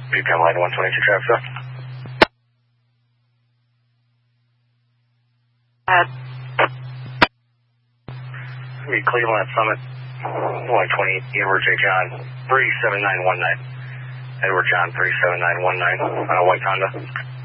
Become line 122 traffic, sir. Cleveland at Summit, 120, Edward J. John, 37919. Edward John, 37919, White Honda.